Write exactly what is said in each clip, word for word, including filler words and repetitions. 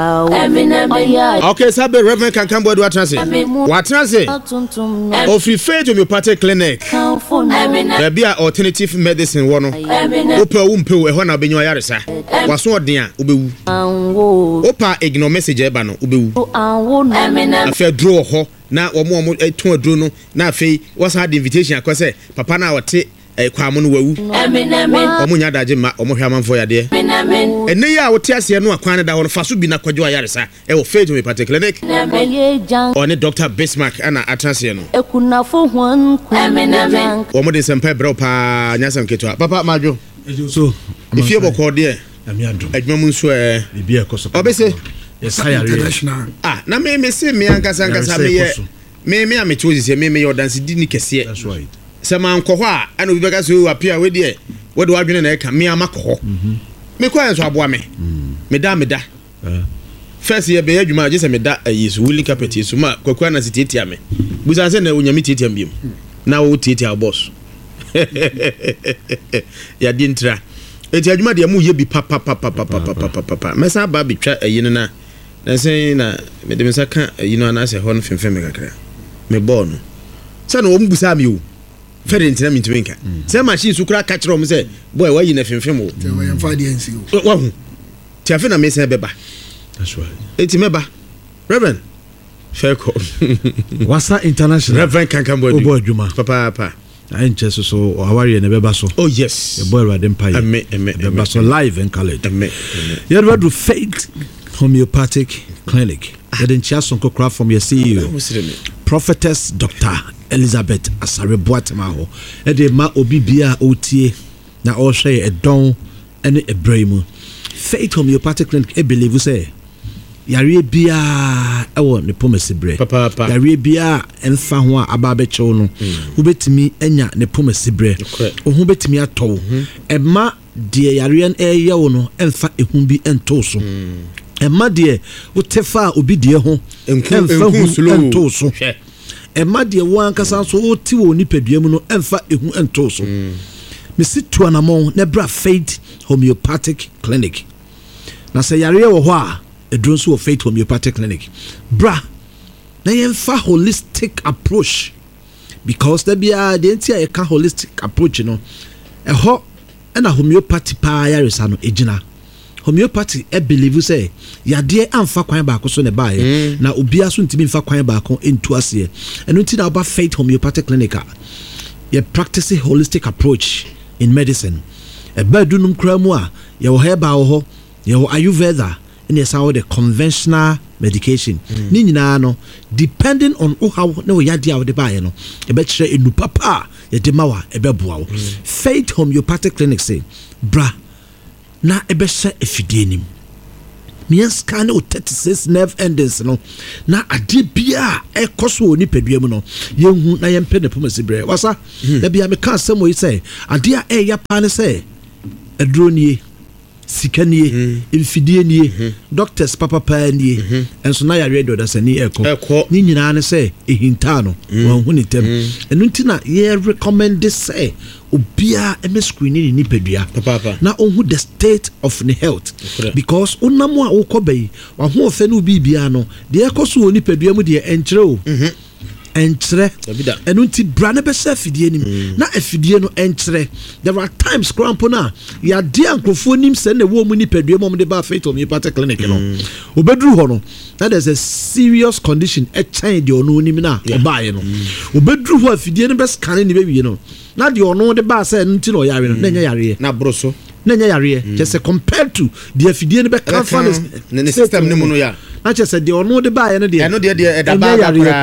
Okay, Sabe Reverend Kankambo do atrase. Watrase. Of Faith Homeopathic Clinic. There be an alternative medicine one. Opa umpe e ho na benyo yaresa. Waso odin a obewu. Opa ignore message e ba no obewu. Afa draw ho na omo omo eton aduro no na afei was had invitation akose papa na wote e kwamo no wawu. Omo nya daje ma omo hwa manfo yade. Ene ya wote ase no akwan da ho faso bi na kwadwo ayaresa e wo Faith Homeopathic Clinic. Oni Doctor Bismarck ana atrase no. Ekunafo hwan kun. Omo de sempa bro pa nyasam keto. Papa majo. So if you boko de ami adu. Adwuma mu nso e bibi ekoso. Obese yes international. Ah, na me me se me ankasa ankasa me ye. Me me am choose se me me your dance di ni kese. That's right. Se man ko ho a ana obi beka so apia we de we de wadwene na e ka me amakọ. Mhm. Me kwa enso aboa me. Me da me da. Eh. First year be adwuma je se me da ayisu wuli carpet yesu ma kwakwa na sititia me. Busa se na onyami titia mbiem. Na wo titia boss. Ya dintra. Eti adwuma de mu ye bi papa papa papa papa papa. Mesa ba bi twa ayi na na say na me de mesa ka ayi no na se ho no femfem me kakra. Me ball no. Se na wo mbusa mi o. Fere ntina mi ntwenka. Se machine su kura ka kire o se boy wa yi na femfem o. Te wa yemfa de ansi o. Wa hu. Ti afi na me se beba. That's right. Eti meba. Reverend Feko. Wasa international. Reverend Kankambo. Obo adwuma. Papa papa. I ain't so so awari na beba so. Oh yes. The boy Rad Empire. Amen amen. Beba so live and colored. Amen. You do Faith Homeopathic Clinic. You didn't chance on kokra from your C E O. Prophetess Doctor Elizabeth Asare Boatemaho. E de ma obi bia otie na o hwe e don ene ebraimu. Faith Homeopathic Clinic e believe say yare bia ewo ne pomesi bre papa papa yare bia enfa ho a aba be chew no wo betimi enya ne pomesi bre o ho betimi ato e ma de yare en e ye wo no enfa ehun bi ento so e ma de wo tefa obi de ho enfa hu ento so e ma de wo ankasa so wo ti wo nipadua mu no enfa ehun ento so me situ anamon ne bra Faith Homeopathic Clinic na se yare wo ho a edronso of Faith Homeopathic Clinic bra na yemfa holistic approach because there be a the entire holistic approach no e ho na homeopathy pa yaresa no ejina homeopathy e believe say yade amfa kwan ba ko so ne bae mm. na obia so ntimi mfa kwan ba ko entu ase eno ti na oba Faith Homeopathic Clinic ye practice holistic approach in medicine e ba dunum kra mu a ye wo heba wo ho ye wo ayurveda in the sound the conventional medication ni nyina no depending on how na we yade a de bae no e be kire enu papa ye de mawa e be boa wo Faith Homeopathic Clinic say bra na e be hye efidie nim me scan o thirty-six nerve endings no na ade bia e koso oni padua mu no yenhu na yempe ne pomasi bre wasa da bia me ka asemo yi say ade a e ya pa ne say edronie sikanie infidie nie doctors papa pa nie enso na yare do da sani eko ni nyina ne say ehinta no wan hu ni tem enu ntina ye recommend this say obia em screening ni padua papa na onhu the state of the health because onamo a ukobai wa ho ofe no bibia no de ekoso oni padua mu de enkyere o enkyere enu nti bra na be sha fidie nim na afidie no enkyere there are times cramp na ya de ankrofo nim se na wo mu ni padua mu de ba Faith Homeopathic Clinic no obedru ho no that is a serious condition e chain de ono nim na obaye no obedru ho afidie no be scan ni be wie no na de ono de ba se nti no yare no na nya yare na broso na nya yare just compared to the afidie no be cancer ne system ni mu no ya na che se de ono de ba ye no de eno de de e da ba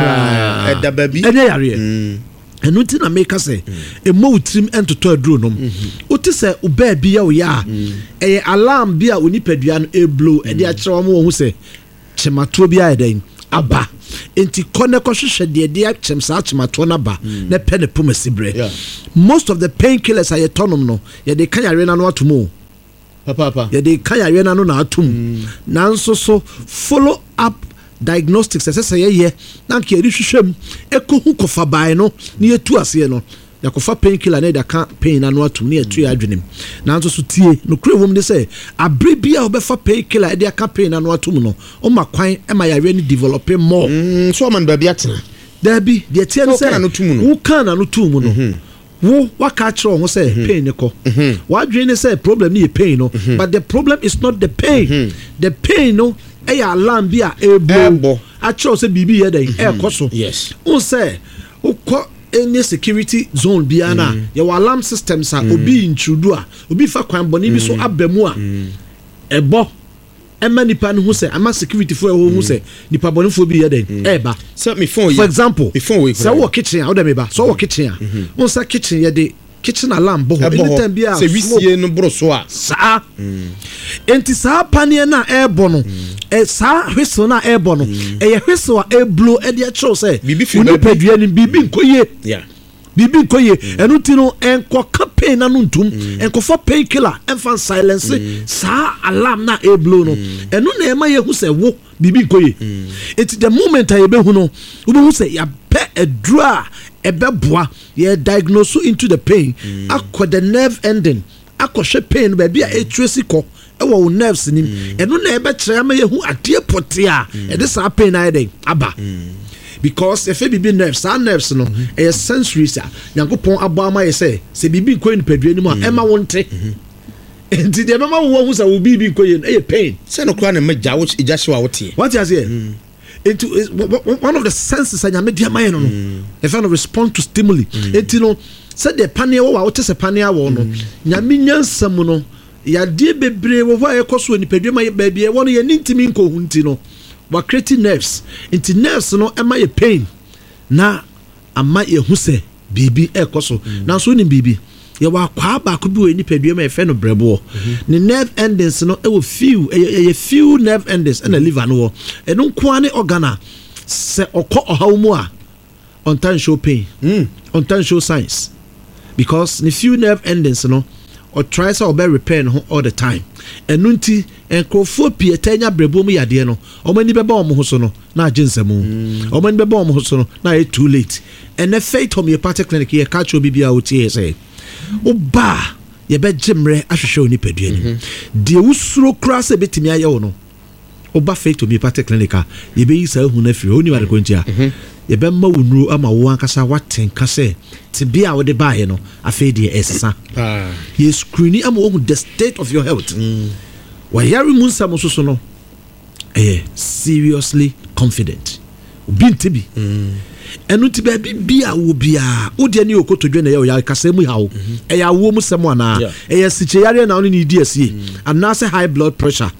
e da ba bi e nya yare enu ti na make say e mo utrim entoto aduro nom uti se uba bi ya wo ya e alarm bi a oni padua no e blow e de a kire wo mo hu se chemato bi a eden aba enti kone ko hwehwe de de a chemsa chemato na ba na pe ne pomasi bre most of the painkillers are tonom no ye de kan yare na no atomo papa papa ye de kan yare na no na atom nanso so follow up diagnostics say say ye na ke ri hwehwem ekohu kofa bai no na yetu ase no yakofa painkiller na da ka pain na no atum ne atu adwenem na nso so tie no kure wom de say abre bia obefa painkiller e de ka pain na no atum no o ma kwan e ma yare ni develop more mm so man ba bia tena da bi de tie no say wo kan na no tum no wo waka kire ho say pain ne ko wa adwene say problem ni pain no but the problem is not the pain the pain no e ya alarm bia e bo a kire say bibi ye dey e koso yes o say o ko any security zone biana mm. your alarm systems are mm. obi intrude a obi fa kwan boni bi so abemu a ebo ema nipa no hu se ama security for ho hu se nipa boni fo bi ye den e ba so me phone for example before we so wo kitchen a o da me ba so wo kitchen a won sa kitchen ye de kitchen alarm bo anytime bia se wisie no bro so a sa enti sa panie na e bo no e sa hweso na e bo no e ye hweso a e blow e de a cho say uni padua ni bibi nkoye yeah bibi nkoye enu ti no enko campaign na no ntum enko for painkiller enfa silence sa alarm na e blow no enu na e ma ye hu say wo bibi nkoye enti the moment I be hu no wo be hu say ya pe edura ebeboa ye diagnose into the pain mm. akọ the nerve ending akọ pain ba bia etresi ko e wo nerves nim eno na ebe kire ama ye hu ade pote a e de sa pain na eden aba because if e bibi nerves sa nerves no e sensory sa yankopon abo ama ye say se bibi ko ni padua ni mu a e ma wonte enti de mama wo hu sa wo bibi ko ye e pain se no kura na magya wo ija hye wa wote what you say into one of the senses anya media man no if I respond to stimuli enti no said the pania wo wa wote se pania wo no nyame nyansam no ya die bebre wo wa ekoso ni padua ma ba bia wo no ye ntimi nko hunti no wa create nerves enti nerves no e ma ye pain na ama ye hu se bibi ekoso na so ni bibi ye wa kwa ba ko bi we ni padua ma e fe no brebo ni nerve endings no e wo few e few nerve endings and a liver no e no kwa ne organa se okọ ohaw mu a on time show pain mm. on time show signs because ni few nerve endings no or try so be repair no all the time enu nti enkrofo pie tanya brebo mu yade no o mani beba o mo so no na agensemu o mani beba o mo so no na e too late and the Faith Homeopathic Clinic ye catch obi bia o tie say oba ye be jemre ahwehwe oni padua ni de usuro kra se betimi aye wo no oba Faith Homeopathic Clinic ye be yisa hu na firi oni wade ko ntia ye be ma wonuro ama wo ankasa waten ka se te bia wo de baaye no afi de esesa ah ye screening ama wo the state of your health wa yari munsa mo so no eh seriously confident obi ntibi enu ti ba bia wo bia wo de ni okotodwe na ye o ya kasa mu hawo e ya wo mu semo ana e ya siche yare na oni ni di asie ana se high blood pressure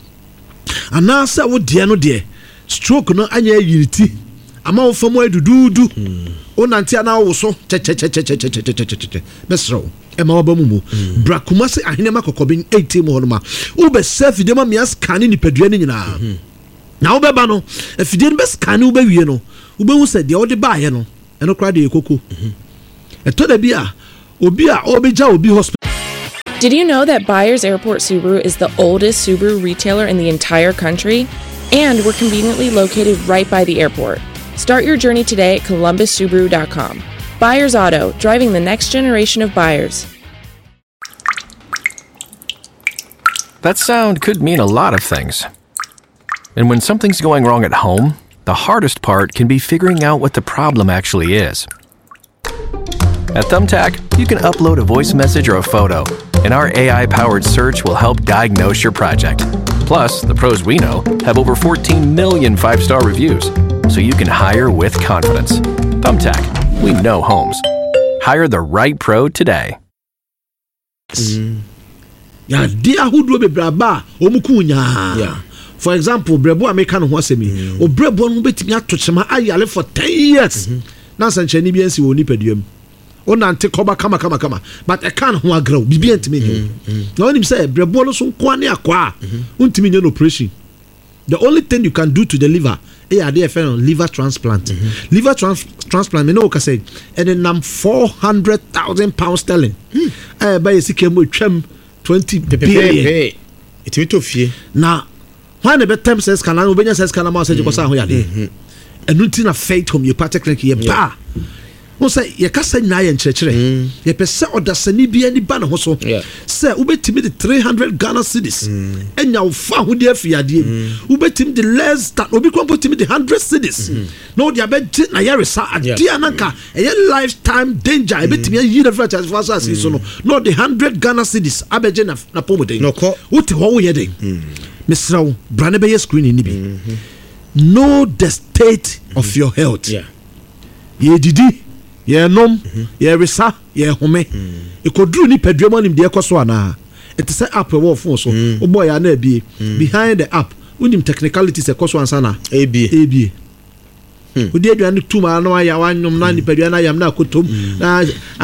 ana se wo de no de stroke no anya yiriti ama wo famo adududu o nanti ana wo so che che che che che che che che besro e ma ba mu mu brakuma se ahene makokobin eighty mo honoma wo be safe de ma me scan ni padua ni nyina na wo be ba no afide no be scan wo be wie no ubewu said the odi ba ye no eno kra de ekoko eto da bia obi a obeja obi hospital. Did you know that Byers Airport Subaru is the oldest Subaru retailer in the entire country? And we're conveniently located right by the airport. Start your journey today at columbus subaru dot com. Byers Auto, driving the next generation of buyers. That sound could mean a lot of things. And when something's going wrong at home, the hardest part can be figuring out what the problem actually is. At Thumbtack, you can upload a voice message or a photo, and our A I-powered search will help diagnose your project. Plus, the pros we know have over fourteen million five-star reviews, so you can hire with confidence. Thumbtack, we know homes. Hire the right pro today. Mm. Yeah, dia hudu be braba omukunya. Yeah. For example, brebo American ho asemi o brebo no betimi atochema ayale for ten years na sanchani bi ansi wo ni paduam o nante koba kama kama kama but e kan ho agraw bibi antimi ni na onim say brebo no so nko ane akwa untimi nye no operation. The only thing you can do to the liver e ade efen liver transplant. Mm-hmm. Liver trans- transplant me no ka say and then four hundred thousand pounds sterling eh ba yesike mo twam twenty billion it to fie na when the term says can obenya says can ma say ko sa ho yade enunti na Faith Homeopathic Clinic ye ba no say ye kasa nyina ye nkyerɛkyerɛ ye pese odasani bia ni ba ne ho so say ubetimi de three hundred Ghana cedis enya wo fa ho de afiade ubetimi de less that obi kompotimi de one hundred cedis no de abegye na yare sa ade ananka eye lifetime danger ebetimi yi na franchise for so asisi so no no de one hundred Ghana cedis abegye na na pomoden no wote ho wo ye den misraw brane be screen ni bi know the state of your health yeah ye didi ye nom ye resa ye home ikoduru ni padwam anim de ekoso ana it is app we phone so o boy ya na bie behind the app unim technicalities ekoso ansa na abie abie odi aduane tuma na ya wanyom na ni padua na yam na akotom na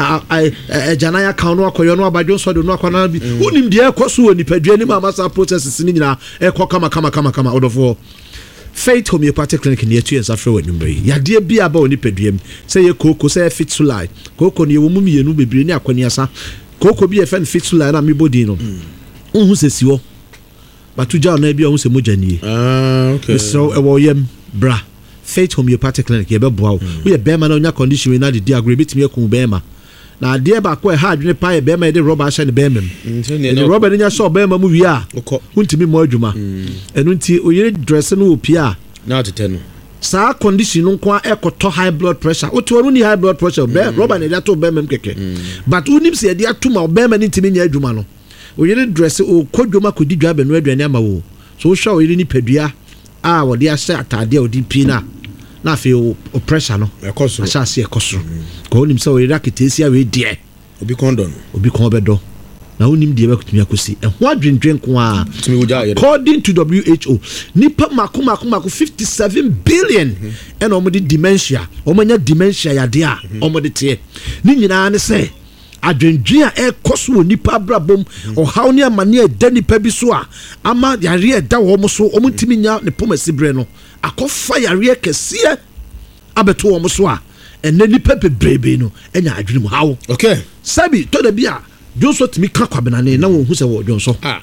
ejana ya kan no akoyo no abadwo so de no akwana bi unim de ekoso ni padua ni ma masa processes ni nyina ekọ kama kama kama kama odofo Faith Homeopathic Clinic near two years after when you marry. Yadia be about ni pediem. Say ye koko say fit to lie. Koko ni womu ye no bebre ni akwaniasa. Koko be a fan fit to lie na mi body no. Unhu se siwo. But to ja na bia unhu se moja ni. Ah okay. So e wo yem bra. Faith Homeopathic Clinic ye be boa. We ye be ma na onya condition we na de agree bitimi akun be ma. Na de ba ko e hard ne pa ye be ma de rubber sha ne be mem. The rubber nya so be ma mu wi a. Untimi mo adwuma. Enu nti oyire dress no opia. Na tete no. Sa condition no kwa ekoto high blood pressure. Oto no ni high blood pressure be rubber ne to be mem keke. But unim se de atuma be ma ni ntimi nya adwuma no. Oyire dress o kodwoma kodi dwa be no aduane ama wo. So wo sha oyire ni padua a wo de ahye atade a odi pi na. Na fe o pressure no ekoso achase ekoso ko onim se o raketesi a we die obi kondon obi kon bedo na onim die be kutumi akosi e ho adwendwen ko a according to W H O nipa mako mako mako fifty-seven billion and omo de dementia omo nya dementia ya de a omo de te ni nyina ne se adwendwen a ekoso nipa brabom o haw ne amane e da nipa bi so a ama yare e da wo mo so omo ntimi nya ne pomasibre no akofa yare kese abeto wo so a enne nipa bebrebe no enya adwene mu hawo okay sabi to da bia jonso timi ka kwabenane na wo hu se wo jonso ah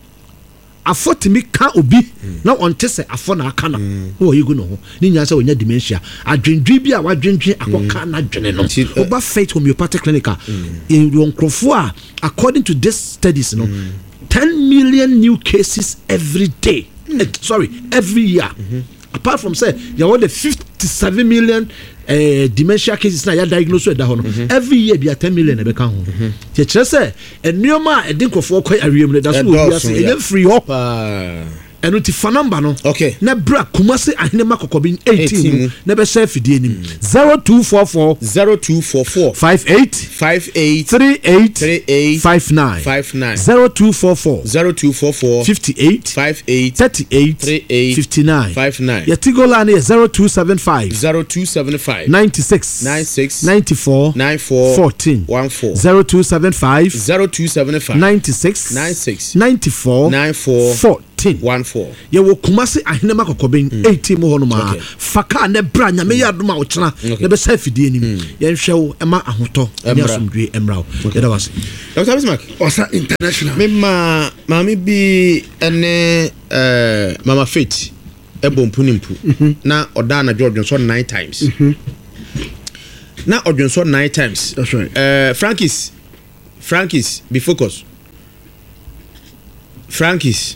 afo timi ka obi na onte se afo na aka na wo yigu no ho ni nya se wonya dementia adwendwe bi a wadwendwe akoka na adwene no oba Faith Homeopathic Clinic in Ronkrofo a according to this studies no ten million new cases every day uh, sorry every year apart from say you want the fifty-seven million uh, dementia cases na ya diagnose with that one every year be ten million e be kan ho che chere say enioma e dinkofo koy awiem da so obi ase e free up enu ti fa number no okay na bra kumase ahene makokobin eighteen na be share fidie nim zero two four four zero two four four five eight five eight three eight three eight five nine five nine zero two four four zero two four four fifty-eight five eight thirty-eight three eight fifty-nine five nine ya tigola ne zero two seven five zero two seven five ninety-six ninety-six ninety-four ninety-four fourteen fourteen zero two seven five zero two seven five ninety-six ninety-six ninety-four ninety-four fourteen fourteen ye wo kumase ahene makokobin eighteen mo hono ma faka ne bra nya me yadoma wo kyena ne be sa fidie nim ye nhwe wo ema ahoto nya somdwe emra ye da was Doctor Bismarck Osa international me ma mami bi ene eh Mama Faith ebompu nimpu na oda na George Johnson nine times na Odjonso nine times that's right uh Frankis Frankis be focus Frankis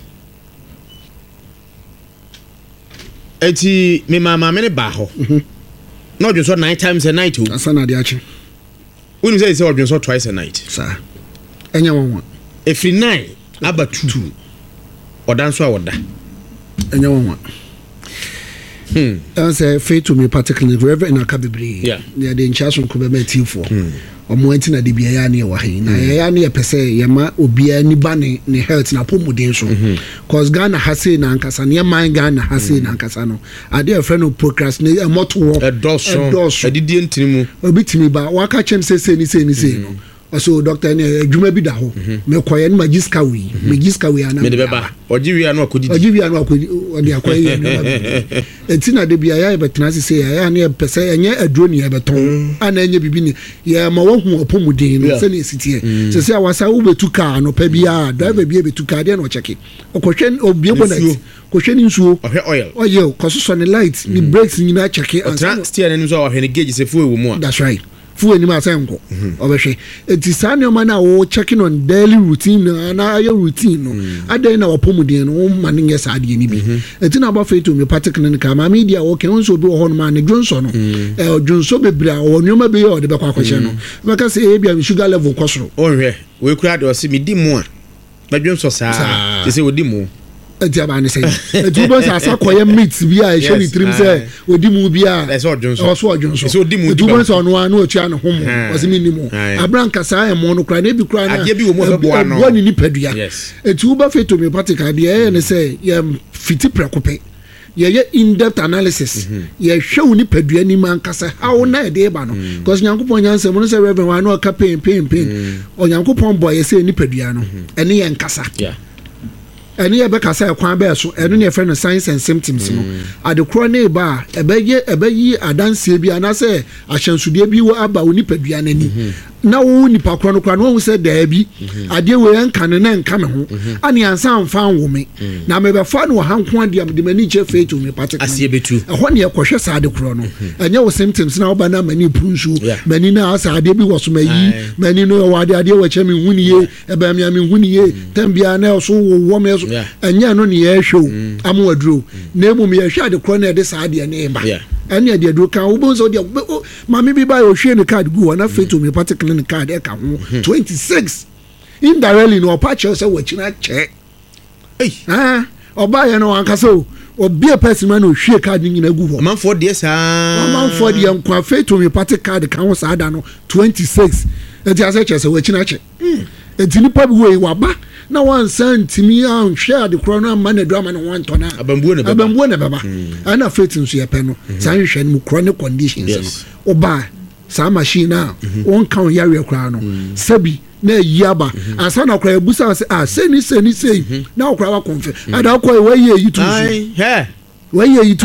eti me mama me ne ba ho na Odjonso nine times a night o asana de achi we say say Odjonso twice a night sir enya won every nine aba two odanso a woda enya won Hmm. I say Faith to me particularly wherever in Akabibri. Yeah. Yeah, the inchasun could be T for. Omo enti na de bia ne wa he na ya ne pese yema obia ni ba ne ne health na pomuden so cause Ghana hase na ankasa ne man Ghana hase na ankasa no ade a friend of procrastinate a moto work a doso adidi ntinimu obitimi ba waka chem se se ni se ni se no also doctor ne adwuma bi da ho me koye ne magiska wi magiska wi ana me de beba oji wi anu akodi oji wi anu akodi odi akoye enti na de bia ya betena se se ya ne pese enye aduro ne beton ana enye bibi ni ya ma wo hu opomuden no se ne sitie se se awasa wo betu ka no pa bia driver bia betu ka de no cheke okohwe obie bonnet kohwe ni nsuo ohwe oil oil kososo ne light ni brakes nyina cheke ansa steer ne nso ohwe ne gauge se fu ewu mu a that's right fu anim asenko obehwe enti saa ne ma na wo checking on daily routine na ayo routine no adan na wopomuden no wo ma ne nye saa de ni bi enti na ba faith homeopathic clinic ma media wo ke wonso bi wo ho no ma ne dwonso no eh dwonso bebra wo nyoma be yo de be kwa kwahye no maka say e bia sugar level kosoro ohwe we kura de o se mi di mu a ba dwonso saa ti se wo di mu enti abane say enti bo sa sa koye meat bi a e shey trim say odi mu bi a e so dwonso o so dwonso so odi mu enti bo so no anu otua no hom o se mi ni mu abranka sa e mo no kura na bi kura na ade bi wo mo be bo ano wo ni nipadua enti wo ba feto me practical de e ne say ye fiti prekope ye ye in-depth analysis ye hwe ni padua ni man kasa how na e de ba no because nyankopon nyanse mo no say reverend wa no ka pain pain pain o nyankopon boy ye say ni padua no ene ye nkasa yeah ene ye be kasa e kwan be so ene ne friend signs and symptoms no adekro na e ba e be ye e be yi adanse bi ana say ahyansude bi wo aba oni padua na ni na wo nipa kro no kra no wo say da bi ade we enka ne na enka me ho ani ansa amfa wo me na me be fa no hanko ade am de mani che faith me patik asie betu e ho ne ye kohwe sa ade kro no enye wo symptoms na wo ba na mani prunsu mani na asa ade bi wo so mayi mani no wo ade ade wo che me huni ye e ba me me huni ye tambia na so wo wo me so enye no ne ye hwew am waduro na emu me ye hwe ade kro na de sa ade ne ba ani ade do kan wo bonso de mama bi ba yo hwe ne card go na faith me patik clinic card e ka ho twenty-six indirectly no patch say we china che eh ah oba ye no ankasa o obi a person man o hwe card ni na gu ho man for de saa man for de nkwa faith me patik card kan ho saa da no twenty-six e ti ase che say we china che e ti ni pa bi we wa ba na one centimi an share the corona man drama no one tona abambuo ne baba abambuo ne baba ana faith nso ye pe no san hwe ni chronic conditions no oba sa machine na won kan yare kra no sabi na yaba asa na kra ebusa se ah se ni se ni se na kra wa konfe ada ko we ye yi tu he we ye yi tu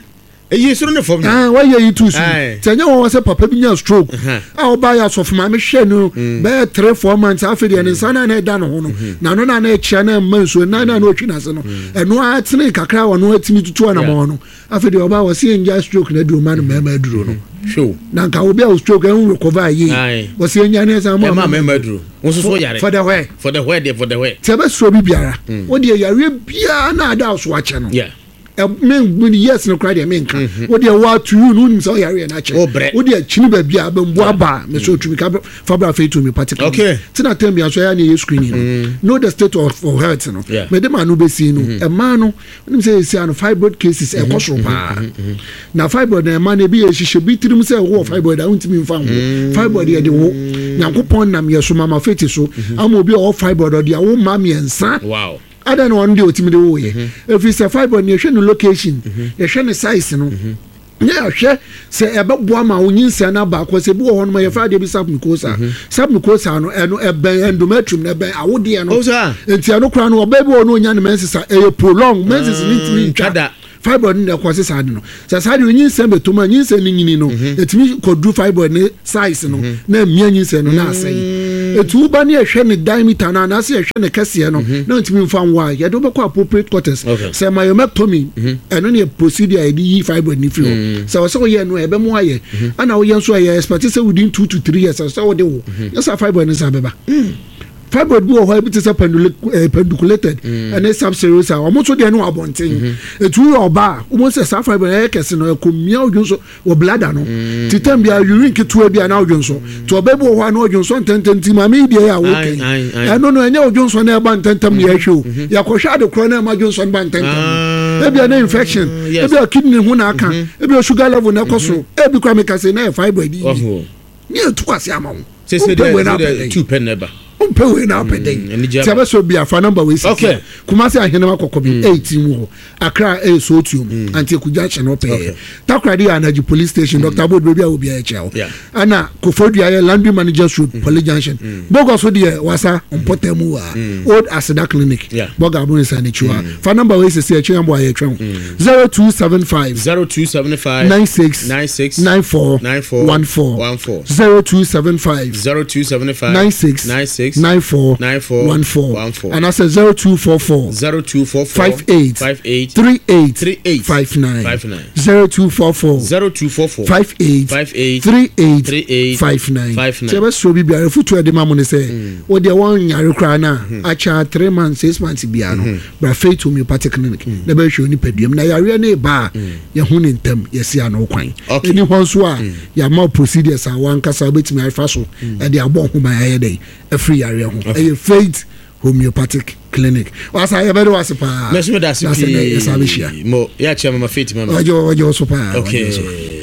eyi suru ne fom ah we ye yi tu tanya won se papa bi nya stroke ah oba ya so fuma me hwe no be three four months after the sana na da no ho no na no na na ekia na manso na na no twi na se no eno a tene kakra wo no atimi tutu na mo no after the oba wo se nja stroke na du man me ma duro no show na nka obi a stroke en recover yi wo se nya na sa mo ma me ma duro wo so so yare for the way for the way for the way tebe so bi biara wo de yare bia na da so a che no yeah men yes no cry men kan wo de wa to you no nim so yare na che wo de chini ba bia ba mbo aba me so tumi ka fabra faith to me particular okay tina tem bia so ya na ye screening no the state of for health no me de ma no be see no e ma no nim say see an fibroid cases e ko so pa na fibroid na ma na bi ye hihye bi tirim say wo fibroid a untimi mfa ho fibroid ye de wo nyankopon nam ye so mama faith so ama obi o fibroid de wo ma me ensa wow I don't know on the ultimate way. If it's a fiber nation location, the shen size no. Yeah, she say about Buama win sana back was a boy on my Friday be something cosa. Something cosa no endometrium nebe I would dear no. And Tiano Crown or baby or no young menses a prolonged menses in chada. Fiber in the courses I don't know. So how do you send to my yin sending in no? It me could do fiber size no. Name me yin no na say. Etu ba ne hwe ne diameter na na se hwe ne kase no na ntimi mfa nwa ya do be kwa appropriate quarters say myomectomy eno ne procedure e di fibroid ni fio so so ye no e be mo aye ana wo ye nso aye expect say within two to three years so wo de wo yes fibroid ni sa beba fibroid bi wo ho bi tse pendulated and subserous a omo so de no abonten etu oba omo se sa fibroid e kese no ekomia odwonso wo bladder no titam bia urine ketua bia na odwonso to oba bi wo ho na odwonso ntententi ma me dia ya wo ken e no no enya odwonso na e ba ntentam ne ahwe ya kohwa de kro na ma odwonso ba ntentam e bia na infection e bia kidney hu na aka e bia sugar level na koso e bi kwa me kase na fibroid yi ni etu ase ama wo se se de two pen never umpe we na opede tiaba so bia fa number we six okay kumasi ahenema kokobi eighteen wo akra e so tuum anti kuja che no pe takradi anaji police station Doctor Bod baby a obi a cheo ana kofodua ya landry managers road police junction bogo so de wasa ompotemu wa old asida clinic boga abun sani chua fa number we six e cheo mbo aye twem zero two seven five zero two seven five nine six nine six nine four nine four one four one four zero two seven five zero two seven five nine six nine six six nine four nine four one four one four and that's a zero two four four zero two four four five eight five eight three eight three eight five nine five nine zero two four four zero two four four five eight five eight three eight three eight five nine five nine. Chebe so bibia refutu e de mamu ne say wo de won nyare kra na acha three months six months bia no bra faith homeopathic clinic na be hwe oni paduam na yare na ba ye hu ne ntam ye sia no kwan eni ho so a ya ma procedures a wan kasa betimi afa so e de abo ho ba ya dey e free yare ho e faith homeopathic clinic wasa ya bedo wasa pa mesmo da sipi mo ya chama ma faith mama ojo ojo so pa okay